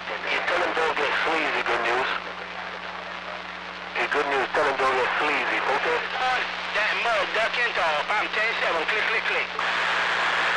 You tell him don't get sleazy, good news. Hey, good news, tell him don't get sleazy, okay? That mud ducking off. I'm 10-7, click, click, click.